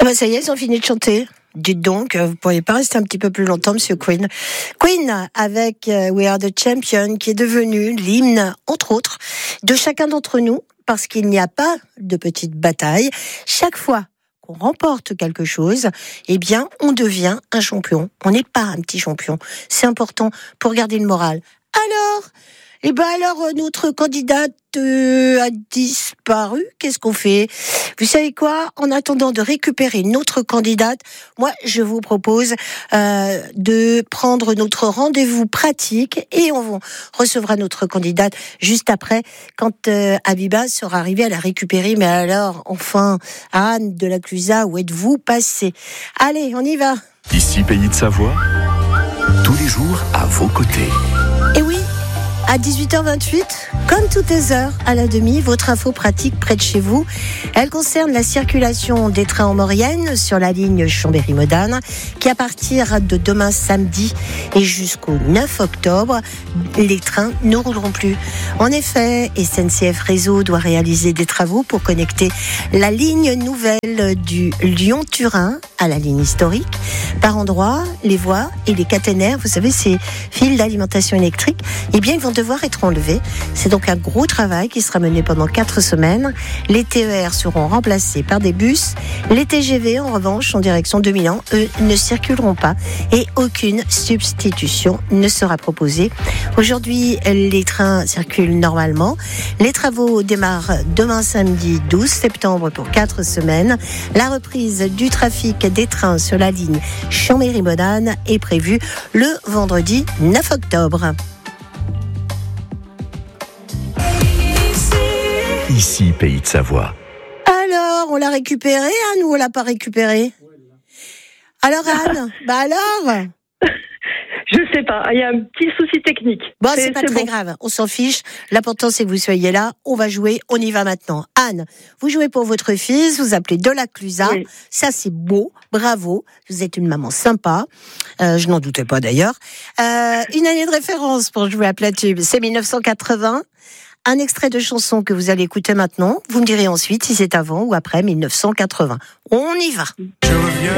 Ça y est, ils ont fini de chanter. Dites donc, vous ne pourriez pas rester un petit peu plus longtemps, Monsieur Queen. Queen, avec We Are the Champion, qui est devenu l'hymne, entre autres, de chacun d'entre nous, parce qu'il n'y a pas de petite bataille. Chaque fois qu'on remporte quelque chose, eh bien, on devient un champion. On n'est pas un petit champion. C'est important pour garder le moral. Alors, notre candidate a disparu. Qu'est-ce qu'on fait ? Vous savez quoi ? En attendant de récupérer notre candidate, moi, je vous propose de prendre notre rendez-vous pratique et on recevra notre candidate juste après, quand Abiba sera arrivée à la récupérer. Mais alors, enfin, Anne de la Clusa, où êtes-vous passée ? Allez, on y va. Ici, Pays de Savoie, tous les jours à vos côtés. Et oui, à 18h28, comme toutes les heures à la demi, votre info pratique près de chez vous. Elle concerne la circulation des trains en Maurienne sur la ligne Chambéry-Modane, qui à partir de demain samedi et jusqu'au 9 octobre, les trains ne rouleront plus. En effet, SNCF Réseau doit réaliser des travaux pour connecter la ligne nouvelle du Lyon-Turin à la ligne historique. Par endroits, les voies et les caténaires, vous savez, ces fils d'alimentation électrique, eh bien, ils vont devoir être enlevés. C'est donc un gros travail qui sera mené pendant 4 semaines. Les TER seront remplacés par des bus. Les TGV, en revanche, en direction de Milan, eux, ne circuleront pas et aucune substitution ne sera proposée. Aujourd'hui, les trains circulent normalement. Les travaux démarrent demain samedi 12 septembre pour 4 semaines. La reprise du trafic des trains sur la ligne Chambéry-Modane est prévue le vendredi 9 octobre. Ici, Pays de Savoie. Alors, on l'a récupéré, Anne, ou on l'a pas récupéré ? Alors, Anne, alors ? Je sais pas, il y a un petit souci technique. Bon, c'est pas très grave, on s'en fiche. L'important, c'est que vous soyez là, on va jouer, on y va maintenant. Anne, vous jouez pour votre fils, vous appelez de la Clusa. Oui. Ça, c'est beau, bravo, vous êtes une maman sympa. Je n'en doutais pas d'ailleurs. Une année de référence pour jouer à Platube, c'est 1980. Un extrait de chanson que vous allez écouter maintenant. Vous me direz ensuite si c'est avant ou après 1980. On y va.